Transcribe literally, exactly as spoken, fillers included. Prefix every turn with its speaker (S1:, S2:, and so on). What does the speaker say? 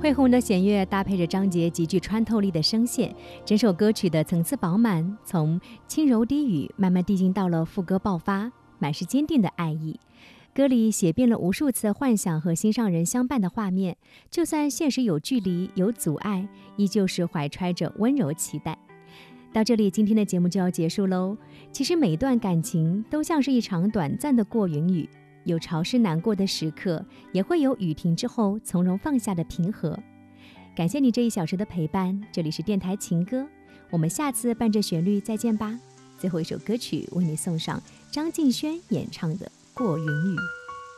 S1: 恢宏的弦乐搭配着张杰极具穿透力的声线，整首歌曲的层次饱满，从轻柔低语慢慢递进到了副歌爆发，满是坚定的爱意。歌里写遍了无数次幻想和心上人相伴的画面，就算现实有距离有阻碍，依旧是怀揣着温柔期待。到这里，今天的节目就要结束喽。其实每一段感情都像是一场短暂的过云雨，有潮湿难过的时刻，也会有雨停之后从容放下的平和。感谢你这一小时的陪伴，这里是电台情歌，我们下次伴着旋律再见吧。最后一首歌曲为你送上张敬轩演唱的《过云雨》。